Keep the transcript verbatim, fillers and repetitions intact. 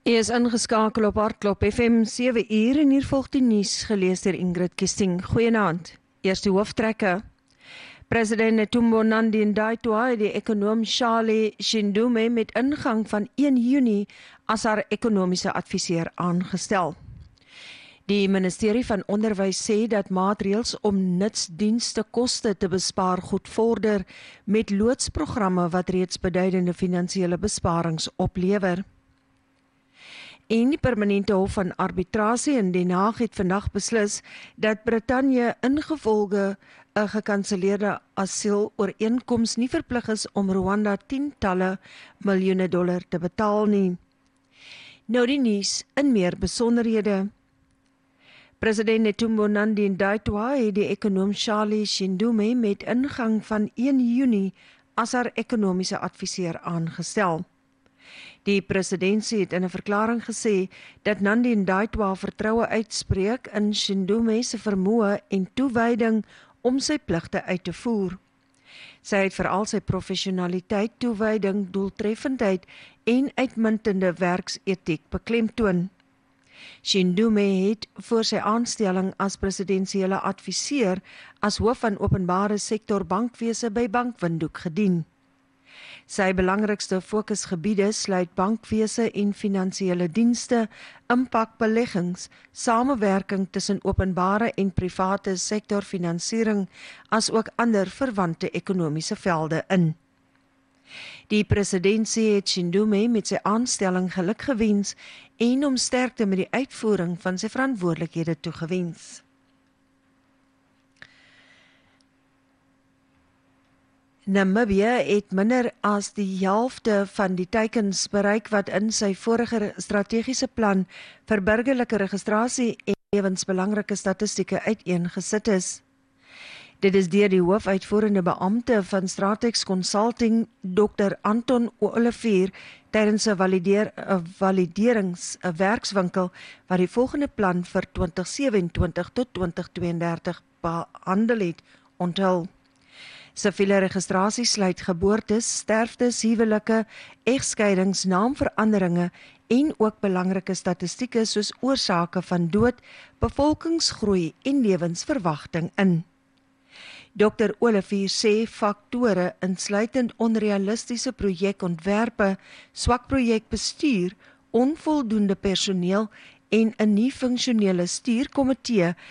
Hy is ingeskakel op Hartklop F M sewe uur en hier volg die nuus gelees deur Ingrid Kisting. Goeienaand. Eers die hooftrekke. President Netumbo Nandi-Ndaitwah het die ekonom Charlie Shindume met ingang van een Junie as haar ekonomiese adviseur aangestel. Die ministerie van Onderwys sê dat maatreëls om nutsdienste koste te bespaar goed vorder met loodsprogramme wat reeds beduidende finansiële besparings oplewer. En die permanente hof van arbitrasie in Den Haag het vandag beslis dat Brittanje ingevolge 'n gekanseleerde asielooreenkoms nie verplig is om Rwanda tientalle miljoene dollar te betaal nie. Nou die nuus in meer besonderhede. President Netumbo Nandi-Ndaitwah het die ekonom Charlie Shindume met ingang van een Junie as haar ekonomiese adviseur aangestel. Die presidentsie het in 'n verklaring gesê dat Nandi-Ndaitwah vertroue uitspreek in Shindume se vermoë en toewyding om sy pligte uit te voer. Sy het veral sy professionaliteit, toewyding, doeltreffendheid en uitmuntende werksetiek beklemtoon. Shindume het voor sy aanstelling as presidensiële adviseur as hoof van openbare sektor bankwese by Bankwindhoek gedien. Sy belangrikste fokusgebiede sluit bankwese en finansiële dienste, impakbeleggings, samewerking tussen openbare en private sektorfinansiering, as ook ander verwante ekonomiese velde in. Die presidentsie het Shindume met sy aanstelling geluk gewens en hom sterkte met die uitvoering van sy verantwoordelikhede toegewens. Namibië het minder as die helfte van die teikens bereik wat in sy vorige strategiese plan vir burgerlike registrasie en lewensbelangrike statistieke uiteengesit is. Dit is deur die hoofuitvoerende beampte van Stratex Consulting, dokter Anton Olivier, tydens 'n valideer, 'n validerings 'n werkswinkel wat die volgende plan vir twintig sewe-en-twintig tot twintig twee-en-dertig behandel het, onthul. Siviele registrasie sluit geboortes, sterftes, huwelike, egskeidings, naamveranderinge en ook belangrike statistieke soos oorsake van dood, bevolkingsgroei en lewensverwagting in. dokter Olivier sê faktore insluitend onrealistiese projekontwerpe, swak projekbestuur, onvoldoende personeel en 'n nie funksionele stuurkomitee